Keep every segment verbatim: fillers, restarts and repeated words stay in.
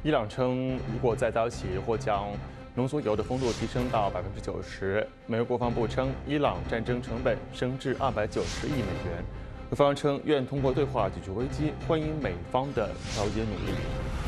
伊朗称，如果再遭袭，或将浓缩铀的丰度提升到百分之九十。美国国防部称，伊朗战争成本升至二百九十亿美元。俄方称愿通过对话解决危机，欢迎美方的调解努力。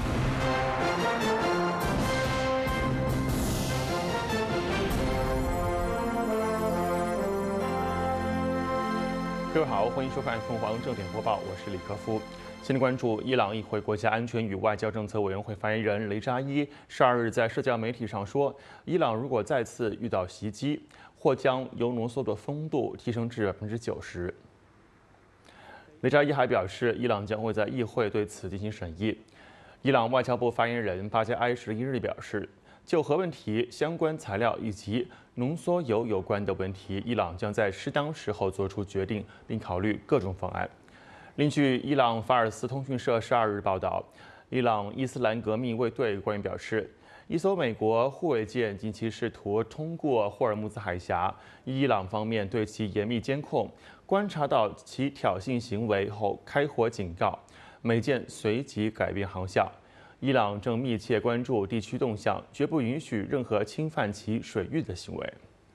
各位好，欢迎收看凤凰正点播报，我是李克夫。先来关注伊朗议会国家安全与外交政策委员会发言人雷扎伊十二日在社交媒体上说，伊朗如果再次遇到袭击，或将铀浓缩的丰度提升至百分之九十。雷扎伊还表示，伊朗将会在议会对此进行审议。伊朗外交部发言人巴加埃十一日表示，就核问题、相关材料以及浓缩铀有关的问题，伊朗将在适当时候做出决定，并考虑各种方案。另据伊朗法尔斯通讯社十二日报道，伊朗伊斯兰革命卫队官员表示，一艘美国护卫舰近期试图通过霍尔木兹海峡，伊朗方面对其严密监控，观察到其挑衅行为后开火警告，美舰随即改变航向。伊朗正密切关注地区动向，绝不允许任何侵犯其水域的行为。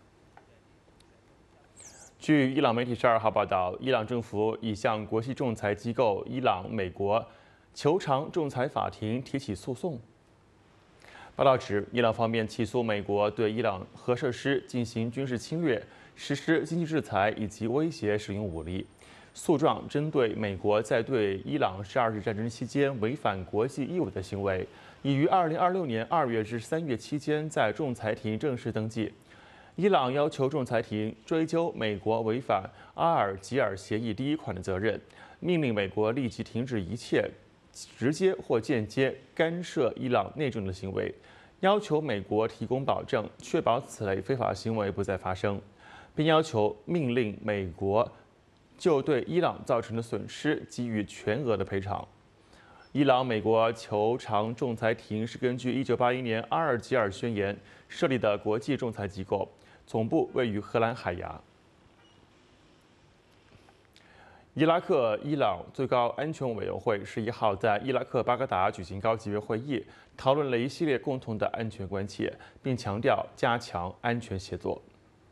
据伊朗媒体十二号报道，伊朗政府已向国际仲裁机构伊朗美国求偿仲裁法庭提起诉讼。报道指，伊朗方面起诉美国对伊朗核设施进行军事侵略、实施经济制裁以及威胁使用武力。诉状针对美国在对伊朗十二日战争期间违反国际义务的行为，已于二零二六年二月至三月期间在仲裁庭正式登记。伊朗要求仲裁庭追究美国违反阿尔及尔协议第一款的责任，命令美国立即停止一切直接或间接干涉伊朗内政的行为，要求美国提供保证，确保此类非法行为不再发生，并要求命令美国就对伊朗造成的损失给予全额的赔偿。伊朗美国求偿仲裁庭是根据一九八一年阿尔及尔宣言设立的国际仲裁机构，总部位于荷兰海牙。伊拉克伊朗最高安全委员会十一号在伊拉克巴格达举行高级别会议，讨论了一系列共同的安全关切，并强调加强安全协作。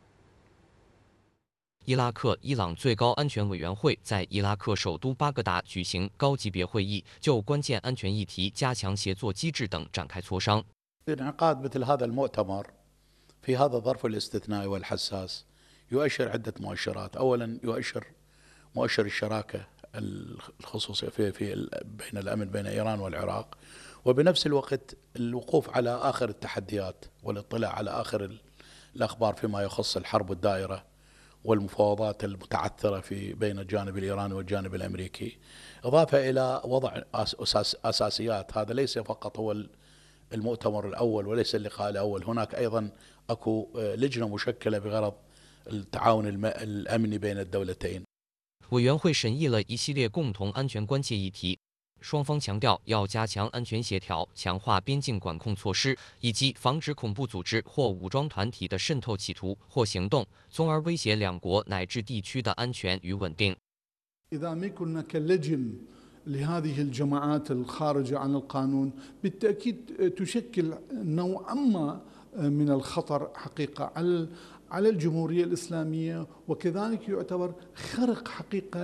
伊拉克伊朗最高安全委员会在伊拉克首都巴格达举行高级别会议，就关键安全议题、加强协作机制等展开磋商。 انعقاد مثل هذا المؤتمر في هذا الظرف الاستثنائي والحساس يؤشر عدة مؤشرات، أولا يؤشر مؤشر الشراكة الخصوصية في في بين الأمن بين إيران والعراق، وبنفس الوقت الوقوف على آخر التحديات والاطلاع على آخر الأخبار فيما يخص الحرب الدائرة والمفاوضات المتعثرة في بين الجانب الإيراني والجانب الأمريكي، إضافة إلى وضع أساس أساسيات. هذا ليس فقط هو المؤتمر الأول وليس اللقاء الأول، هناك أيضا أكو لجنة مشكلة بغرض التعاون الأمني بين الدولتين。 委员会审议了一系列共同安全关切议题，双方强调要加强安全协调，强化边境管控措施，以及防止恐怖组织或武装团体的渗透企图或行动，从而威胁两国乃至地区的安全与稳定。 إذا ما كنا كلجم لهذه الجماعات الخارجة عن القانون بالتأكيد تشكل نوعا ما من الخطر حقيقة على على الجمهورية الإسلامية، وكذلك يعتبر خرق حقيقة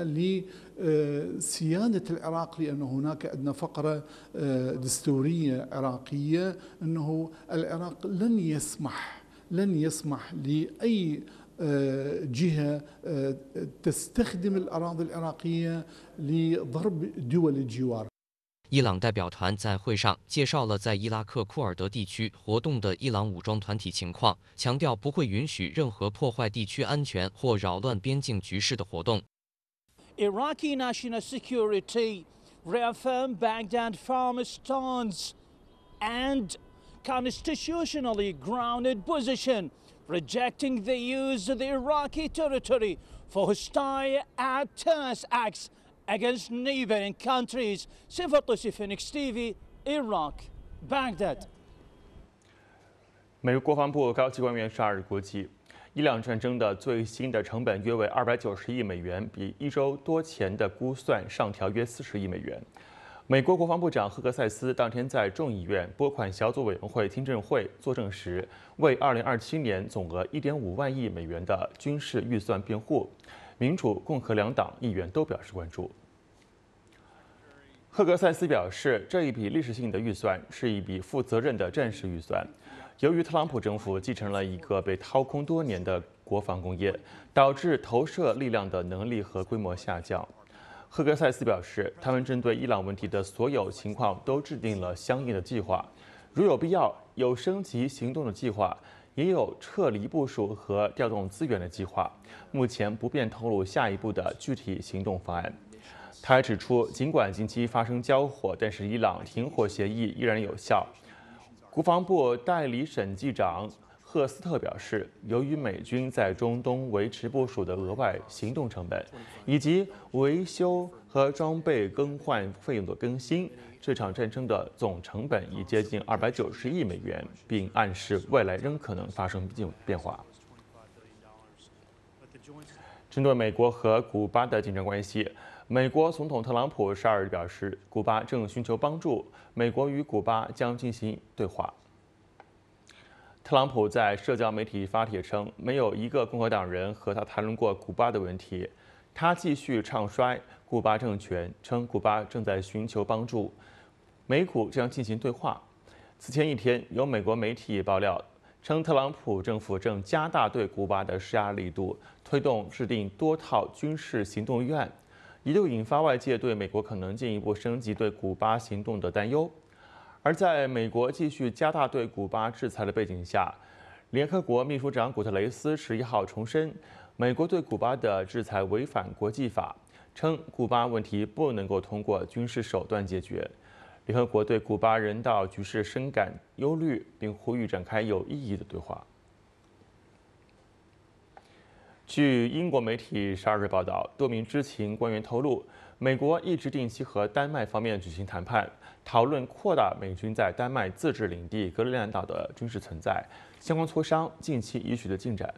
لسيادة العراق، لأن هناك عندنا فقرة دستورية عراقية أنه العراق لن يسمح لن يسمح لأي جهة تستخدم الأراضي العراقية لضرب دول الجوار。 伊朗代表团在会上介绍了在伊拉克库尔德地区活动的伊朗武装团体情况，强调不会允许任何破坏地区安全或扰乱边境局势的活动。 Iraqi national security reaffirmed Baghdad firm stance and constitutionally grounded position, rejecting the use of the Iraqi territory for hostile terrorist acts against neighboring countries. صفة Phoenix T V Iraq Baghdad。 美国国防部高级官员十二日估计，伊朗战争的最新的成本约为二百九十亿美元，比一周多前的估算上调约四十亿美元。 美国国防部长赫格塞斯当天在众议院拨款小组委员会听证会作证时，为二零二七年总额一点五万亿美元的军事预算辩护。民主、共和两党议员都表示关注。赫格塞斯表示，这一笔历史性的预算是一笔负责任的战时预算。由于特朗普政府继承了一个被掏空多年的国防工业，导致投射力量的能力和规模下降。赫格塞斯表示，他们针对伊朗问题的所有情况都制定了相应的计划，如有必要，有升级行动的计划，也有撤离部署和调动资源的计划。目前不便透露下一步的具体行动方案。他还指出，尽管近期发生交火，但是伊朗停火协议依然有效。国防部代理审计长赫斯特表示，由于美军在中东维持部署的额外行动成本，以及维修和装备更换费用的更新，这场战争的总成本已接近二百九十亿美元，并暗示未来仍可能发生变化。针对美国和古巴的紧张关系，美国总统特朗普十二日表示，古巴正寻求帮助，美国与古巴将进行对话。特朗普在社交媒体发帖称，没有一个共和党人和他谈论过古巴的问题。他继续唱衰古巴政权，称古巴正在寻求帮助，美古将进行对话。此前一天，有美国媒体爆料称，特朗普政府正加大对古巴的施压力度，推动制定多套军事行动预案，一度引发外界对美国可能进一步升级对古巴行动的担忧。而在美国继续加大对古巴制裁的背景下，联合国秘书长古特雷斯十一号重申，美国对古巴的制裁违反国际法，称古巴问题不能够通过军事手段解决。联合国对古巴人道局势深感忧虑，并呼吁展开有意义的对话。据英国媒体十二日报道，多名知情官员透露，美国一直定期和丹麦方面举行谈判，讨论扩大美军在丹麦自治领地格陵兰岛的军事存在。相关磋商近期已取得进展。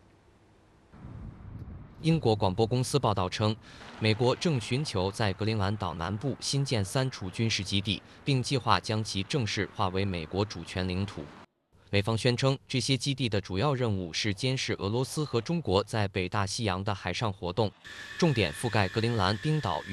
英国广播公司报道称，美国正寻求在格陵兰岛南部新建三处军事基地，并计划将其正式划为美国主权领土。美方宣称，这些基地的主要任务是监视俄罗斯和中国在北大西洋的海上活动，重点覆盖格陵兰、冰岛与